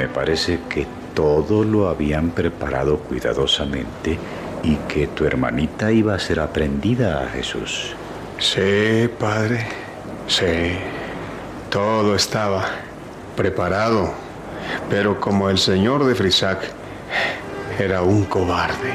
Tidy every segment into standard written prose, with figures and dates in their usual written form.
parece que todo lo habían preparado cuidadosamente y que tu hermanita iba a ser aprendida a Jesús. Sí, padre, sí. Todo estaba preparado, pero como el señor de Frisac era un cobarde.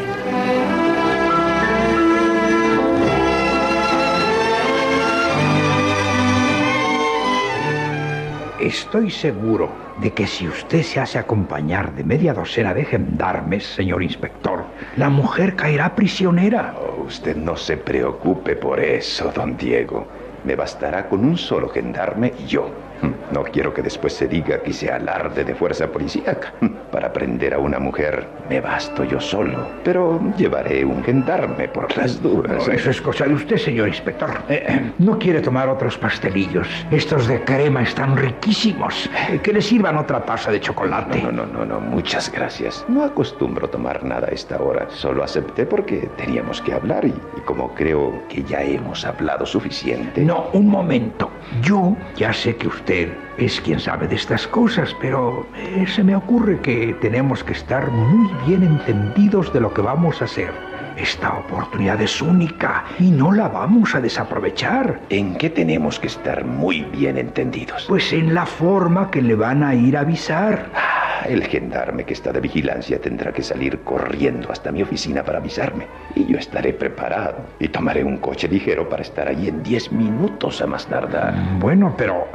Estoy seguro de que si usted se hace acompañar de media docena de gendarmes, señor inspector, la mujer caerá prisionera. Oh, usted no se preocupe por eso, don Diego. Me bastará con un solo gendarme y yo. No quiero que después se diga que hice alarde de fuerza policíaca. Para prender a una mujer me basto yo solo. Pero llevaré un gendarme por las dudas. No, eso es cosa de usted, señor inspector. ¿No quiere tomar otros pastelillos? Estos de crema están riquísimos. Que le sirvan otra taza de chocolate. No, muchas gracias. No acostumbro tomar nada a esta hora. Solo acepté porque teníamos que hablar y como creo que ya hemos hablado suficiente. No, un momento. Yo ya sé que usted es quien sabe de estas cosas, pero se me ocurre que tenemos que estar muy bien entendidos de lo que vamos a hacer. Esta oportunidad es única y no la vamos a desaprovechar. ¿En qué tenemos que estar muy bien entendidos? Pues en la forma que le van a ir a avisar. El gendarme que está de vigilancia tendrá que salir corriendo hasta mi oficina para avisarme. Y yo estaré preparado. Y tomaré un coche ligero para estar allí en 10 minutos a más tardar. Bueno, pero...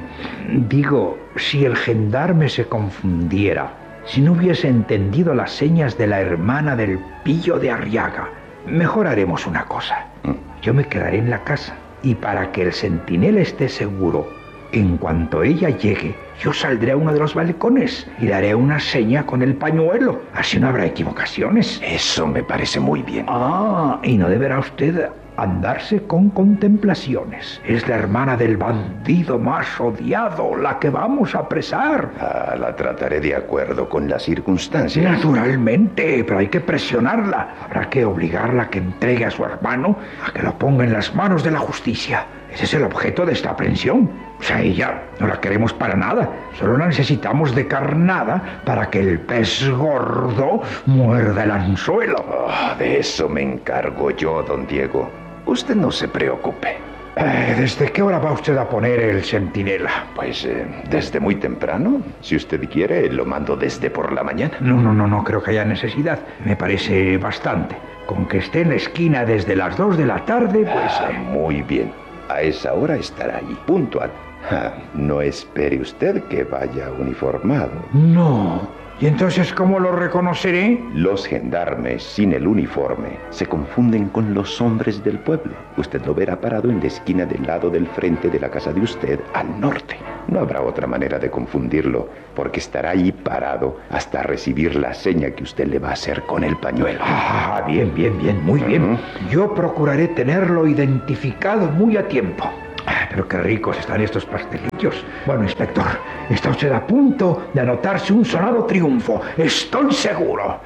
digo, si el gendarme se confundiera, si no hubiese entendido las señas de la hermana del Pillo de Arriaga, mejor haremos una cosa. Yo me quedaré en la casa. Y para que el centinela esté seguro, en cuanto ella llegue, yo saldré a uno de los balcones y daré una seña con el pañuelo. Así no habrá equivocaciones. Eso me parece muy bien. Y no deberá usted andarse con contemplaciones. Es la hermana del bandido más odiado, la que vamos a apresar. La trataré de acuerdo con las circunstancias. Naturalmente, pero hay que presionarla. Habrá que obligarla a que entregue a su hermano, a que lo ponga en las manos de la justicia. Ese es el objeto de esta aprehensión. O sea, ella no la queremos para nada. Solo la necesitamos de carnada para que el pez gordo muerda el anzuelo. De eso me encargo yo, don Diego. Usted no se preocupe. ¿Desde qué hora va usted a poner el centinela? Pues desde muy temprano. Si usted quiere, lo mando desde por la mañana. No creo que haya necesidad. Me parece bastante. Con que esté en la esquina desde las 2 de la tarde, pues... Muy bien. A esa hora estará allí, puntual. No espere usted que vaya uniformado. No. ¿Y entonces cómo lo reconoceré? Los gendarmes sin el uniforme se confunden con los hombres del pueblo. Usted lo verá parado en la esquina del lado del frente de la casa de usted, al norte. No habrá otra manera de confundirlo, porque estará ahí parado hasta recibir la seña que usted le va a hacer con el pañuelo. Bien, muy bien. Yo procuraré tenerlo identificado muy a tiempo. Pero qué ricos están estos pastelillos. Bueno, inspector, está usted a punto de anotarse un sonado triunfo. Estoy seguro.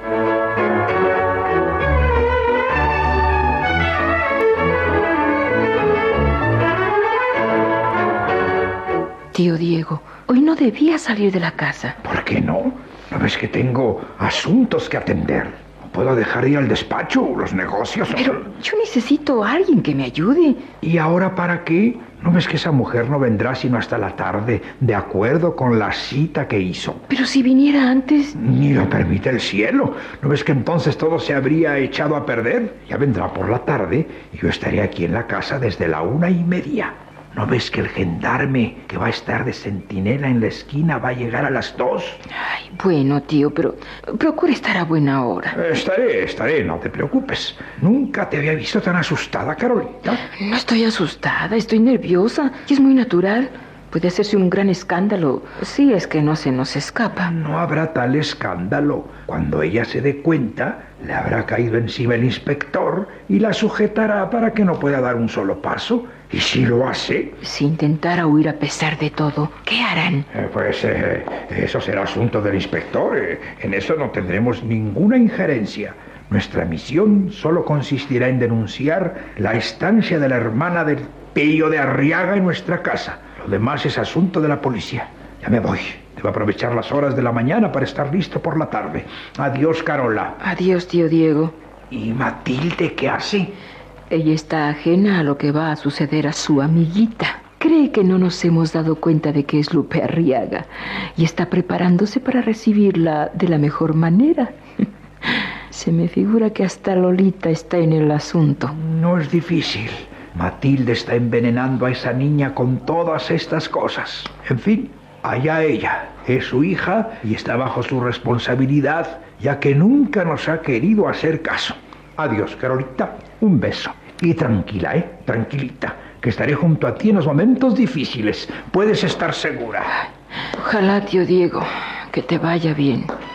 Tío Diego, hoy no debía salir de la casa. ¿Por qué no? ¿No ves que tengo asuntos que atender? No puedo dejar ir al despacho, los negocios... Pero yo necesito a alguien que me ayude. ¿Y ahora para qué? ¿No ves que esa mujer no vendrá sino hasta la tarde, de acuerdo con la cita que hizo? Pero si viniera antes... Ni lo permite el cielo. ¿No ves que entonces todo se habría echado a perder? Ya vendrá por la tarde y yo estaré aquí en la casa desde la 1:30. ¿No ves que el gendarme que va a estar de centinela en la esquina va a llegar a las 2? Ay, bueno, tío, pero procura estar a buena hora. Estaré, no te preocupes. Nunca te había visto tan asustada, Carolita. No estoy asustada, estoy nerviosa y es muy natural. Puede hacerse un gran escándalo si es que no se nos escapa. No habrá tal escándalo. Cuando ella se dé cuenta, le habrá caído encima el inspector y la sujetará para que no pueda dar un solo paso. ¿Y si lo hace? Si intentara huir a pesar de todo, ¿qué harán? Eso será asunto del inspector. En eso no tendremos ninguna injerencia. Nuestra misión solo consistirá en denunciar la estancia de la hermana del Pillo de Arriaga en nuestra casa. Lo demás es asunto de la policía. Ya me voy. Debo aprovechar las horas de la mañana para estar listo por la tarde. Adiós, Carola. Adiós, tío Diego. ¿Y Matilde qué hace? Ella está ajena a lo que va a suceder a su amiguita. Cree que no nos hemos dado cuenta de que es Lupe Arriaga y está preparándose para recibirla de la mejor manera. Se me figura que hasta Lolita está en el asunto. No es difícil. Matilde está envenenando a esa niña con todas estas cosas. En fin, allá ella. Es su hija y está bajo su responsabilidad, ya que nunca nos ha querido hacer caso. Adiós, Carolita. Un beso. Y tranquila, tranquilita, que estaré junto a ti en los momentos difíciles. Puedes estar segura. Ojalá, tío Diego, que te vaya bien.